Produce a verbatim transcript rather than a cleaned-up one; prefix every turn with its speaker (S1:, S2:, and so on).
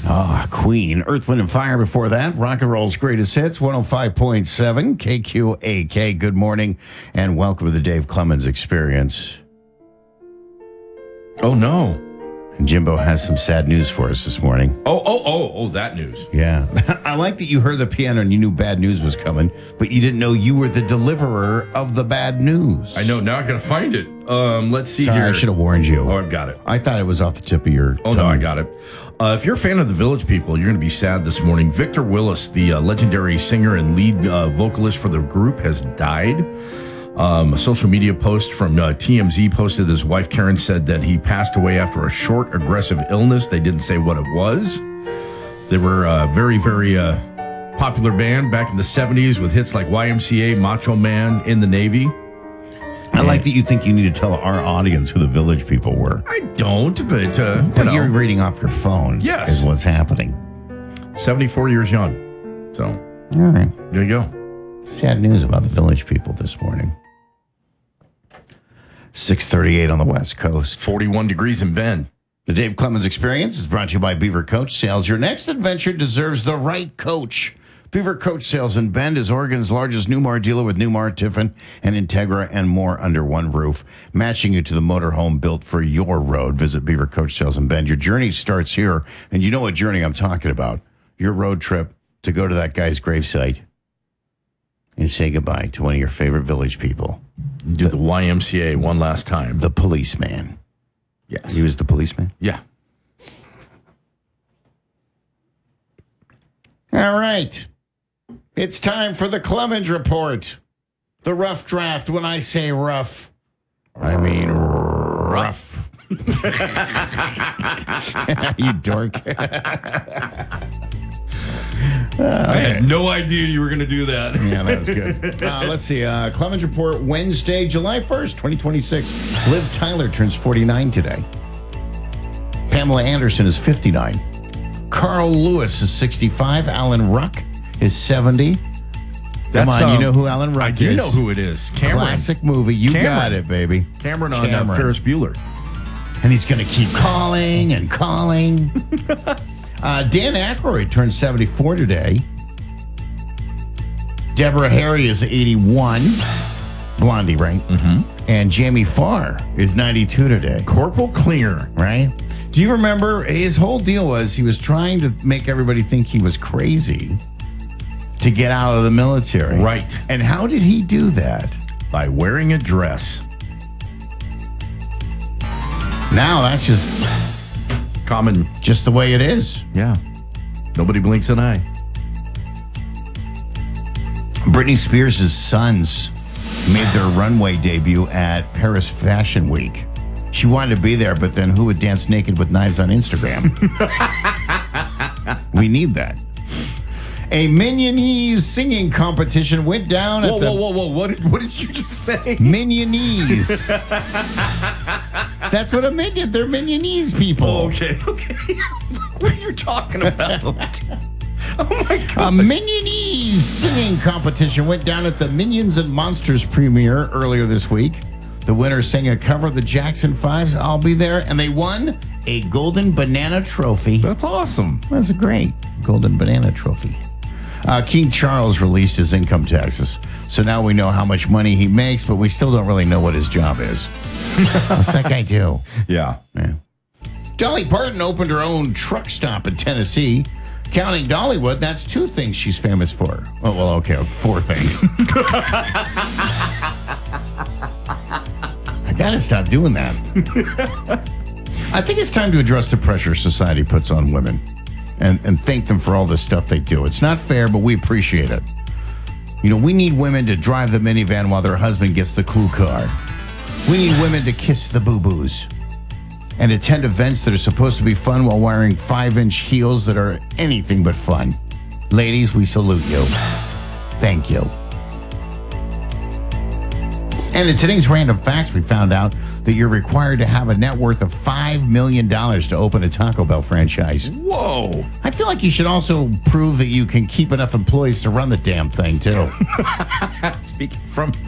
S1: Ah, Queen. Earth, Wind, and Fire before that. Rock and Roll's greatest hits, one oh five point seven K Q A K. Good morning, and welcome to the Dave Clemens Experience.
S2: Oh, no.
S1: And Jimbo has some sad news for us this morning.
S2: Oh, oh, oh, oh, that news.
S1: Yeah. I like that you heard the piano and you knew bad news was coming, but you didn't know you were the deliverer of the bad news.
S2: I know. Now I got to find it. Um, Let's see
S1: Sorry,
S2: here.
S1: I should have warned you.
S2: Oh, I've got it.
S1: I thought it was off the tip of your
S2: Oh,
S1: tongue.
S2: no, I got it. Uh, if you're a fan of the Village People, you're going to be sad this morning. Victor Willis, the uh, legendary singer and lead uh, vocalist for the group, has died. Um, a social media post from uh, T M Z posted his wife Karen said that he passed away after a short, aggressive illness. They didn't say what it was. They were a very, very uh, popular band back in the seventies with hits like Y M C A, Macho Man, In the Navy.
S1: I like that you think you need to tell our audience who the Village People were.
S2: I don't, but, uh, you
S1: But
S2: know,
S1: you're reading off your phone.
S2: Yes.
S1: Is what's happening.
S2: seventy-four years young. So,
S1: All right.
S2: there you go.
S1: Sad news about the Village People this morning. six thirty-eight on the West Coast.
S2: forty-one degrees in Bend.
S1: The Dave Clemens Experience is brought to you by Beaver Coach Sales. Your next adventure deserves the right coach. Beaver Coach Sales in Bend is Oregon's largest Newmar dealer with Newmar, Tiffin, and Integra and more under one roof, matching you to the motorhome built for your road. Visit Beaver Coach Sales in Bend. Your journey starts here, and you know what journey I'm talking about. Your road trip to go to that guy's gravesite and say goodbye to one of your favorite Village People.
S2: Do the Y M C A one last time.
S1: The policeman.
S2: Yes.
S1: He was the policeman?
S2: Yeah.
S1: All right. It's time for the Clemens Report. The rough draft. When I say rough, I mean rough. You dork.
S2: I had no idea you were going to do that.
S1: Yeah, that was good. Uh, let's see. Uh, Clemens Report, Wednesday, July first, twenty twenty-six. Liv Tyler turns forty-nine today. Pamela Anderson is fifty-nine. Carl Lewis is sixty-five. Alan Ruck is seventy. Come
S2: That's,
S1: on, you
S2: um,
S1: know who Alan Ruck
S2: I
S1: is?
S2: do know who it is. Cameron.
S1: Classic movie. You
S2: Cameron.
S1: got it, baby.
S2: Cameron on
S1: Cameron.
S2: Uh, Ferris Bueller.
S1: And he's going to keep calling and calling. uh, Dan Aykroyd turns seventy-four today. Deborah Harry is eighty-one. Blondie, right? Mm-hmm. And Jamie Farr is ninety-two today.
S2: Corporal Klinger.
S1: Right? Do you remember his whole deal was he was trying to make everybody think he was crazy to get out of the military.
S2: Right.
S1: And how did he do that?
S2: By wearing a dress.
S1: Now that's just
S2: Common.
S1: just the way it is.
S2: Yeah. Nobody blinks an eye.
S1: Britney Spears' sons made their runway debut at Paris Fashion Week. She wanted to be there, but then who would dance naked with knives on Instagram? We need that. A Minionese singing competition went down
S2: Whoa,
S1: at the...
S2: whoa, whoa, whoa. What did, what did you just say?
S1: Minionese. That's what a minion... They're Minionese people.
S2: Oh, okay, okay. What are you talking about? Oh, my
S1: A
S2: God.
S1: Minionese singing competition went down at the Minions and Monsters premiere earlier this week. The winner sang a cover of the Jackson Five's I'll Be There, and they won a Golden Banana Trophy.
S2: That's awesome.
S1: That's a great Golden Banana Trophy. Uh, King Charles released his income taxes, so now we know how much money he makes, but we still don't really know what his job is. What's that guy do?
S2: Yeah.
S1: Yeah. Dolly Parton opened her own truck stop in Tennessee. Counting Dollywood, that's two things she's famous for. Oh, well, okay, four things. I gotta stop doing that. I think it's time to address the pressure society puts on women and, and thank them for all the stuff they do. It's not fair, but we appreciate it. You know, we need women to drive the minivan while their husband gets the cool car. We need women to kiss the boo-boos and attend events that are supposed to be fun while wearing five-inch heels that are anything but fun. Ladies, we salute you. Thank you. And in today's Random Facts, we found out that you're required to have a net worth of five million dollars to open a Taco Bell franchise.
S2: Whoa.
S1: I feel like you should also prove that you can keep enough employees to run the damn thing, too.
S2: Speaking from